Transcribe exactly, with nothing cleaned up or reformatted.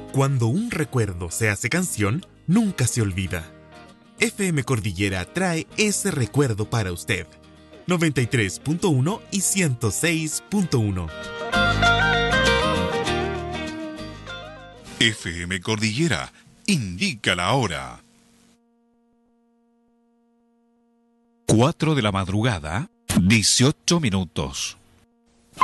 Cuando un recuerdo se hace canción, nunca se olvida. F M Cordillera trae ese recuerdo para usted. noventa y tres punto uno y ciento seis punto uno. F M Cordillera indica la hora. cuatro de la madrugada, dieciocho minutos.